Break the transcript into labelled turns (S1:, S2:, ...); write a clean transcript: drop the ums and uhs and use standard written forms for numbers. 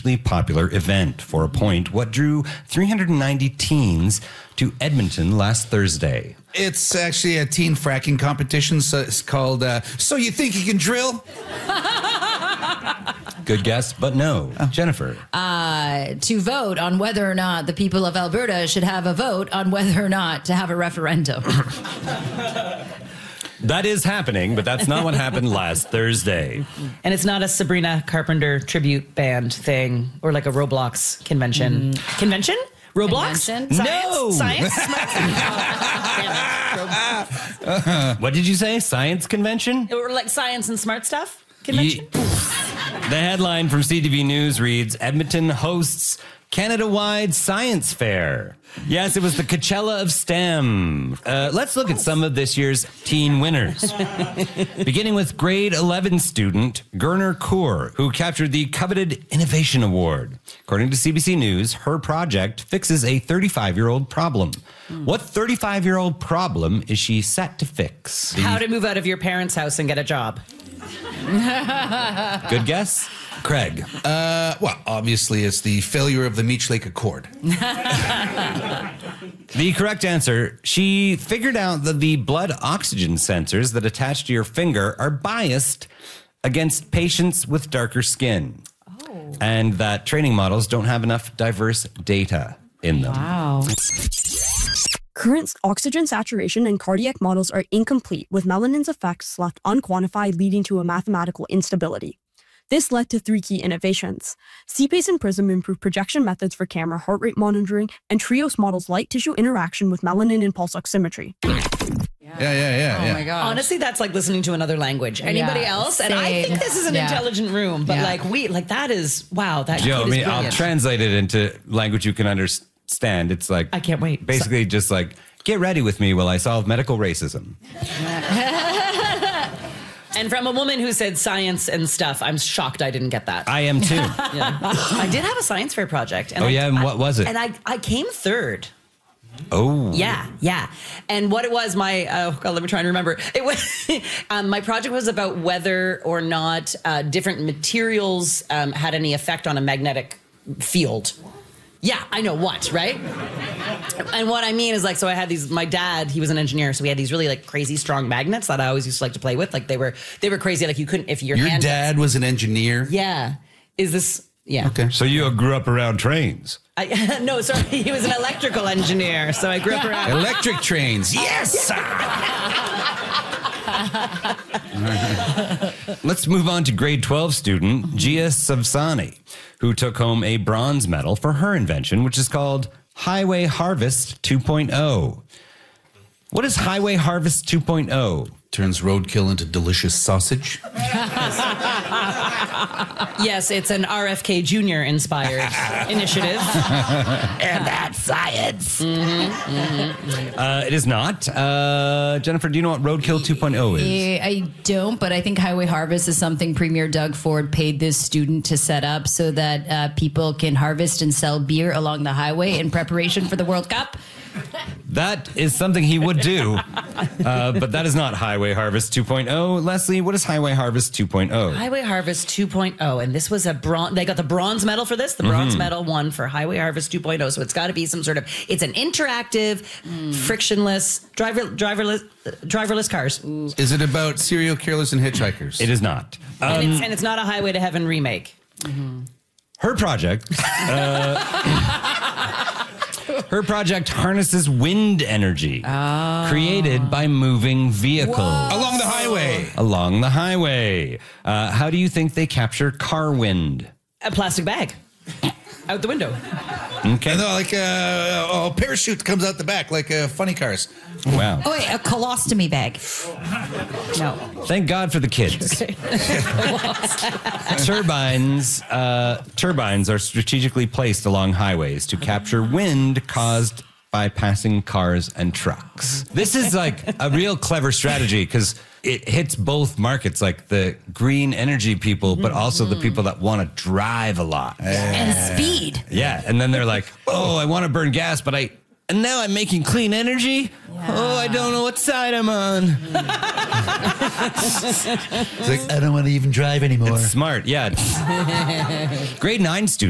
S1: hugely popular event. For a point, what drew 390 teens to Edmonton last Thursday?
S2: It's actually a teen fracking competition. So it's called So You Think You Can Drill?
S1: Good guess, but no. Jennifer.
S3: To vote on whether or not the people of Alberta should have a vote on whether or not to have a referendum.
S1: That is happening, but that's not what happened last Thursday.
S4: And it's not a Sabrina Carpenter tribute band thing or like a Roblox convention. Convention? Roblox?
S3: Convention?
S1: No!
S4: Science?
S1: What did you say? Science convention?
S4: Or like science and smart stuff convention?
S1: The headline from CTV News reads, Edmonton hosts Canada-wide science fair. Yes, it was the Coachella of STEM. Let's look at some of this year's teen winners. Beginning with grade 11 student Gurner Kaur, who captured the coveted Innovation Award. According to CBC News, her project fixes a 35-year-old problem. What 35-year-old problem is she set to fix?
S4: How to move out of your parents' house and get a job.
S1: Good guess? Craig.
S2: Well, obviously, it's the failure of the Meech Lake Accord.
S1: The correct answer, she figured out that the blood oxygen sensors that attach to your finger are biased against patients with darker skin. Oh. And that training models don't have enough diverse data in them.
S3: Wow.
S5: Current oxygen saturation and cardiac models are incomplete, with melanin's effects left unquantified, leading to a mathematical instability. This led to 3 key innovations. CPACE and PRISM improved projection methods for camera heart rate monitoring, and TRIOS models light tissue interaction with melanin and pulse oximetry.
S2: Yeah.
S3: Oh my gosh.
S4: Honestly, that's like listening to another language. Anybody else?
S3: same.
S4: And I think this is an intelligent room, but that is, wow. That
S1: Joe,
S4: kid is
S1: I'll
S4: brilliant.
S1: translate it into language you can understand. It's like,
S4: I can't wait.
S1: Basically just like, get ready with me while I solve medical racism.
S4: And from a woman who said science and stuff, I'm shocked I didn't get that.
S1: I am too.
S4: Yeah. I did have a science fair project. And
S1: and what was it?
S4: And I came third.
S1: Oh.
S4: Yeah. And what it was, let me try and remember. It was my project was about whether or not different materials had any effect on a magnetic field. Yeah, I know what, right? And what I mean is like, so I had these, my dad, he was an engineer, so we had these really like crazy strong magnets that I always used to like to play with. Like they were crazy. Like you couldn't, if your hand.
S2: Dad was an engineer?
S4: Yeah. Is this, yeah.
S2: Okay.
S1: So you grew up around trains?
S4: No, sorry, he was an electrical engineer, so I grew up around.
S2: Electric trains, yes!
S1: Let's move on to grade 12 student Gia Savsani, who took home a bronze medal for her invention, which is called Highway Harvest 2.0. What is Highway Harvest 2.0?
S2: Turns roadkill into delicious sausage.
S4: Yes, it's an RFK Jr. inspired initiative.
S3: And that's science.
S1: It is not. Jennifer, do you know what Roadkill 2.0 is?
S3: I don't, but I think Highway Harvest is something Premier Doug Ford paid this student to set up so that people can harvest and sell beer along the highway in preparation for the World Cup.
S1: That is something he would do, but that is not Highway Harvest 2.0. Leslie, what is Highway Harvest 2.0?
S4: Highway Harvest 2.0, and this was a bronze. They got the bronze medal for this. The bronze medal won for Highway Harvest 2.0. So it's got to be some sort of. It's an interactive, frictionless, driverless cars.
S2: Is it about serial killers and hitchhikers?
S1: It is not.
S4: And it's not a Highway to Heaven remake.
S1: Her project. Her project harnesses wind energy created by moving vehicles.
S2: Along the highway.
S1: Along the highway. How do you think they capture car wind?
S4: A plastic bag out the window.
S1: Okay.
S2: And like a parachute comes out the back, like funny cars.
S1: Wow.
S3: Oh, wait, a colostomy bag.
S4: No.
S1: Thank God for the kids. Turbines are strategically placed along highways to capture wind caused by passing cars and trucks. This is like a real clever strategy because it hits both markets, like the green energy people, but also the people that want to drive a lot.
S3: And speed.
S1: Yeah, and then they're like, oh, I want to burn gas, but and now I'm making clean energy? Yeah. Oh, I don't know what side I'm on.
S2: It's like, I don't want to even drive anymore.
S1: It's smart, yeah. Grade 9 student.